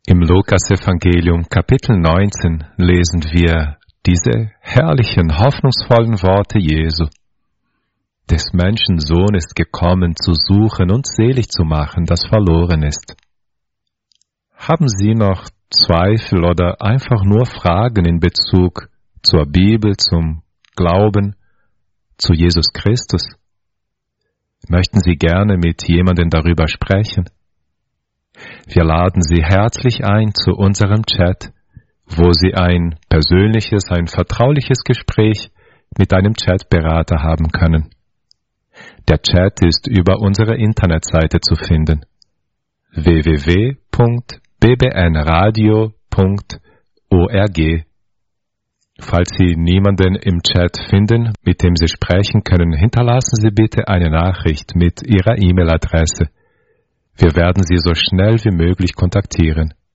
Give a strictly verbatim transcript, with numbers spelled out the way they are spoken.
Im Lukas-Evangelium Kapitel neunzehn lesen wir diese herrlichen, hoffnungsvollen Worte Jesu. Des Menschen Sohn ist gekommen, zu suchen und selig zu machen, das verloren ist. Haben Sie noch Zweifel oder einfach nur Fragen in Bezug zur Bibel, zum Glauben, zu Jesus Christus? Möchten Sie gerne mit jemandem darüber sprechen? Wir laden Sie herzlich ein zu unserem Chat, wo Sie ein persönliches, ein vertrauliches Gespräch mit einem Chatberater haben können. Der Chat ist über unsere Internetseite zu finden: w w w punkt b b n radio punkt org. Falls Sie niemanden im Chat finden, mit dem Sie sprechen können, hinterlassen Sie bitte eine Nachricht mit Ihrer E-Mail-Adresse. Wir werden Sie so schnell wie möglich kontaktieren.